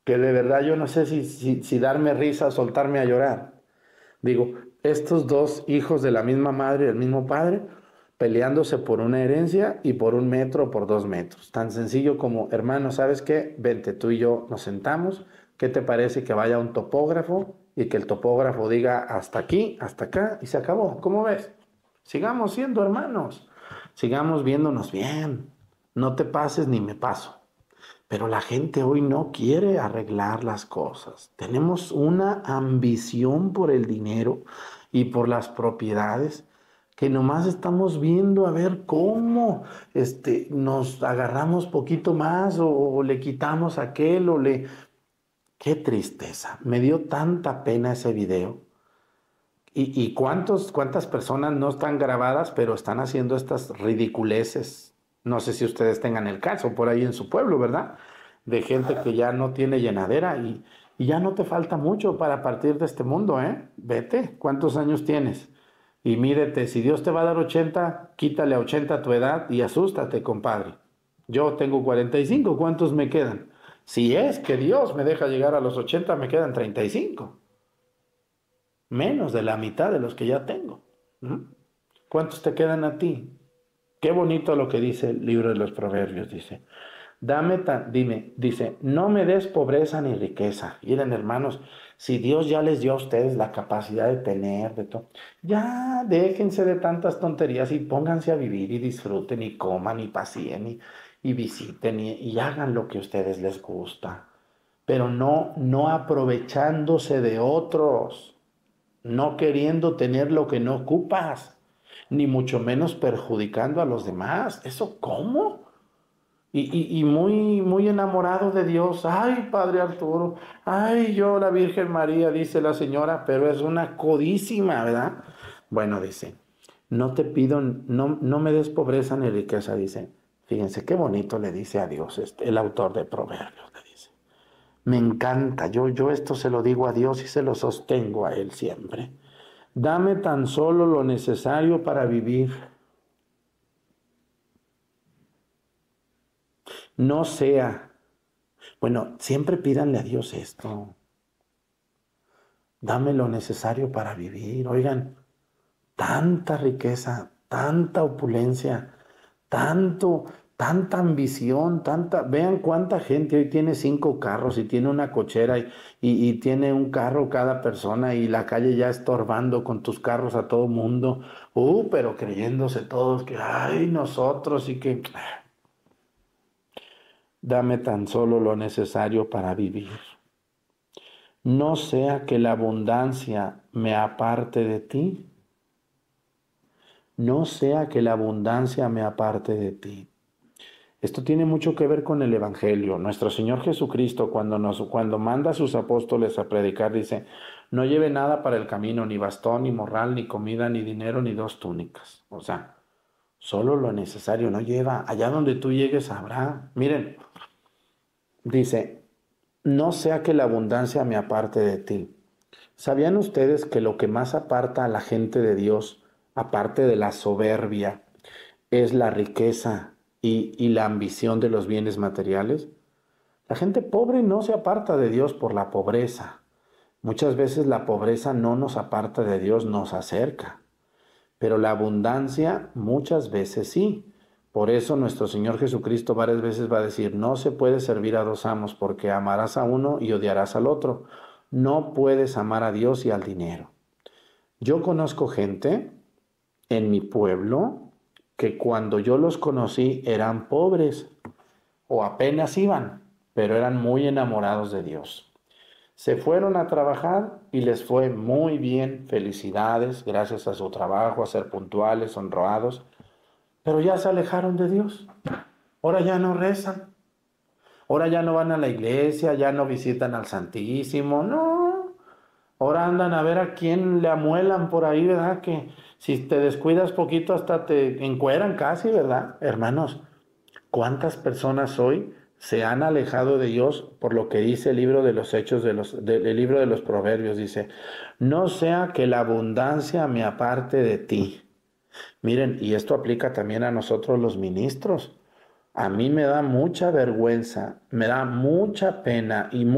que de verdad yo no sé si darme risa o soltarme a llorar. Digo, estos dos hijos de la misma madre y del mismo padre, peleándose por una herencia y por 1 metro o por 2 metros. Tan sencillo como, hermano, ¿sabes qué? Vente, tú y yo nos sentamos. ¿Qué te parece que vaya un topógrafo y que el topógrafo diga hasta aquí, hasta acá y se acabó? ¿Cómo ves? Sigamos siendo hermanos, sigamos viéndonos bien. No te pases ni me paso. Pero la gente hoy no quiere arreglar las cosas. Tenemos una ambición por el dinero y por las propiedades que nomás estamos viendo a ver cómo nos agarramos poquito más o le quitamos aquel o le... Qué tristeza. Me dio tanta pena ese video. Y cuántas personas no están grabadas, pero están haciendo estas ridiculeces. No sé si ustedes tengan el caso por ahí en su pueblo, ¿verdad? De gente que ya no tiene llenadera y ya no te falta mucho para partir de este mundo, ¿eh? Vete, ¿cuántos años tienes? Y mídete, si Dios te va a dar 80, quítale a 80 tu edad y asústate, compadre. Yo tengo 45, ¿cuántos me quedan? Si es que Dios me deja llegar a los 80, me quedan 35, menos de la mitad de los que ya tengo. ¿Mm? ¿Cuántos te quedan a ti? Qué bonito lo que dice el libro de los Proverbios, dice. Dime, dice, no me des pobreza ni riqueza. Miren, hermanos, si Dios ya les dio a ustedes la capacidad de tener, de todo, ya déjense de tantas tonterías y pónganse a vivir y disfruten y coman y paseen y visiten y hagan lo que a ustedes les gusta. Pero no aprovechándose de otros, no queriendo tener lo que no ocupas, ni mucho menos perjudicando a los demás. ¿Eso cómo? Y muy enamorado de Dios. Ay, Padre Arturo, ay, yo la Virgen María, dice la señora, pero es una codísima, ¿verdad? Bueno, dice, no te pido, no me des pobreza ni riqueza, dice. Fíjense qué bonito le dice a Dios el autor de Proverbios, le dice. Me encanta, yo esto se lo digo a Dios y se lo sostengo a Él siempre. Dame tan solo lo necesario para vivir. No sea, bueno, siempre pídanle a Dios esto. Dame lo necesario para vivir. Oigan, tanta riqueza, tanta opulencia, tanta ambición, vean cuánta gente hoy tiene 5 carros y tiene una cochera y tiene un carro cada persona y la calle ya estorbando con tus carros a todo mundo. Pero creyéndose todos que, ay, nosotros y que, dame tan solo lo necesario para vivir. No sea que la abundancia me aparte de ti. No sea que la abundancia me aparte de ti. Esto tiene mucho que ver con el Evangelio. Nuestro Señor Jesucristo, cuando manda a sus apóstoles a predicar, dice, no lleve nada para el camino, ni bastón, ni morral, ni comida, ni dinero, ni 2 túnicas. O sea, solo lo necesario, no lleva. Allá donde tú llegues habrá. Miren, dice, no sea que la abundancia me aparte de ti. ¿Sabían ustedes que lo que más aparta a la gente de Dios, aparte de la soberbia, es la riqueza y la ambición de los bienes materiales? La gente pobre no se aparta de Dios por la pobreza. Muchas veces la pobreza no nos aparta de Dios, nos acerca. Pero la abundancia muchas veces sí. Por eso nuestro Señor Jesucristo varias veces va a decir, no se puede servir a 2 amos porque amarás a uno y odiarás al otro. No puedes amar a Dios y al dinero. Yo conozco gente en mi pueblo que cuando yo los conocí eran pobres o apenas iban, pero eran muy enamorados de Dios. Se fueron a trabajar y les fue muy bien, felicidades, gracias a su trabajo, a ser puntuales, honrados, pero ya se alejaron de Dios. Ahora ya no rezan, ahora ya no van a la iglesia, ya no visitan al Santísimo, no. Ahora andan a ver a quién le amuelan por ahí, ¿verdad? Que si te descuidas poquito hasta te encueran casi, ¿verdad? Hermanos, ¿cuántas personas hoy se han alejado de Dios por lo que dice el libro de los Hechos, el libro de los Proverbios? Dice, no sea que la abundancia me aparte de ti. Miren, y esto aplica también a nosotros los ministros. A mí me da mucha vergüenza, me da mucha pena y